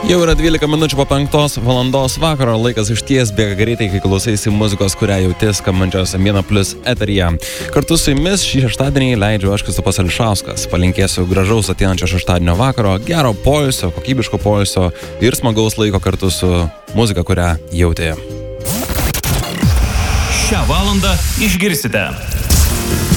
Jau yra 12 minučių po 5 valandos vakaro, laikas išties bėga greitai, kai klausaisi muzikos, kurią jauti skambančios M1+ eteryje. Kartu su jumis šį šeštadienį leidžiu aš Kristupas Ališauskas. Palinkėsiu gražaus ateinančio šeštadienio vakaro, gero poilsio, kokybiško poilsio ir smagaus laiko kartu su muzika, kurią jauti. Šią valandą išgirsite